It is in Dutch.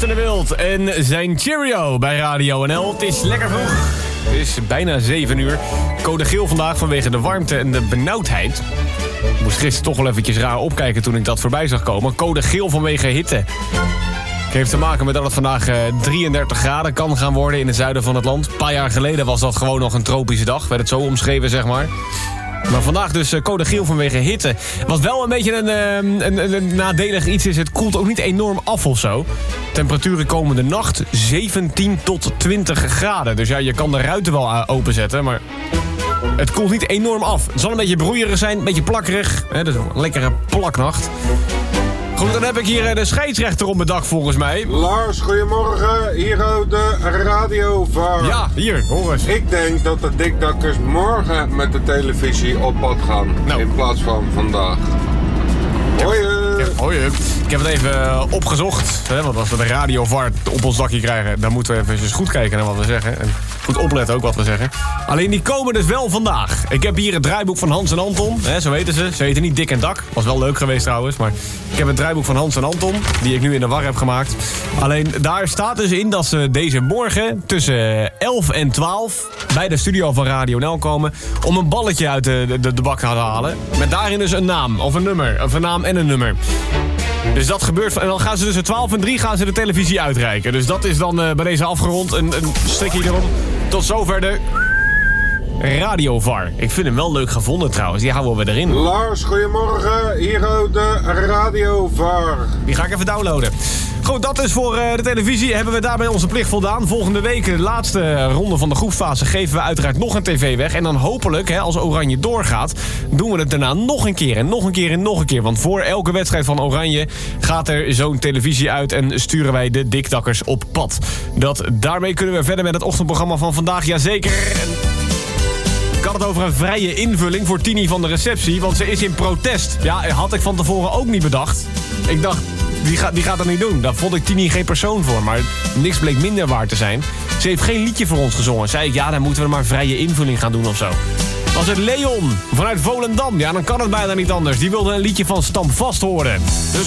Justin de Wild en zijn Cheerio bij Radio NL. Het is lekker vroeg. Het is bijna 7 uur. Code geel vandaag vanwege de warmte en de benauwdheid. Ik moest gisteren toch wel eventjes raar opkijken toen ik dat voorbij zag komen. Code geel vanwege hitte. Het heeft te maken met dat het vandaag 33 graden kan gaan worden in het zuiden van het land. Een paar jaar geleden was dat gewoon nog een tropische dag. Werd het zo omschreven, zeg maar. Maar vandaag dus code geel vanwege hitte. Wat wel een beetje een nadelig iets is, het koelt ook niet enorm af of zo. Temperaturen komende nacht 17 tot 20 graden. Dus ja, je kan de ruiten wel openzetten, maar het koelt niet enorm af. Het zal een beetje broeierig zijn, een beetje plakkerig. Dus een lekkere plaknacht. Goed, dan heb ik hier de scheidsrechter op mijn dak volgens mij. Lars, goedemorgen. Hier de radiovaar. Ja, hier, hoor eens. Ik denk dat de dikdakkers morgen met de televisie op pad gaan. Nou. In plaats van vandaag. Hoi. Hoi. Ik heb het even opgezocht. Want als we de radiovaar op ons dakje krijgen, dan moeten we even goed kijken naar wat we zeggen. En goed opletten ook wat we zeggen. Alleen die komen dus wel vandaag. Ik heb hier het draaiboek van Hans en Anton. Zo heten ze. Ze heten niet Dik en Dak. Was wel leuk geweest trouwens. Maar ik heb het draaiboek van Hans en Anton. Die ik nu in de war heb gemaakt. Alleen daar staat dus in dat ze deze morgen tussen 11 en 12 bij de studio van Radio NL komen. Om een balletje uit de bak te halen. Met daarin dus een naam of een nummer. Of een naam en een nummer. Dus dat gebeurt. En dan gaan ze tussen 12 en 3 gaan ze de televisie uitreiken. Dus dat is dan bij deze afgerond. Een strikje erom. Tot zover de radiovar. Ik vind hem wel leuk gevonden trouwens. Die houden we erin. Lars, goedemorgen. Hier de radiovaar. Die ga ik even downloaden. Goed, dat is voor de televisie. Hebben we daarbij onze plicht voldaan. Volgende week, de laatste ronde van de groepsfase, geven we uiteraard nog een tv weg. En dan hopelijk, als Oranje doorgaat, doen we het daarna nog een keer en nog een keer en nog een keer. Want voor elke wedstrijd van Oranje gaat er zo'n televisie uit en sturen wij de dikdakkers op pad. Daarmee kunnen we verder met het ochtendprogramma van vandaag. Jazeker. Ik had het over een vrije invulling voor Tini van de receptie, want ze is in protest. Ja, had ik van tevoren ook niet bedacht. Ik dacht, die gaat dat niet doen. Daar vond ik Tini geen persoon voor, maar niks bleek minder waar te zijn. Ze heeft geen liedje voor ons gezongen. Zei ik, ja, dan moeten we maar vrije invulling gaan doen of zo. Was het Leon vanuit Volendam? Ja, dan kan het bijna niet anders. Die wilde een liedje van Stam Vast horen. Dus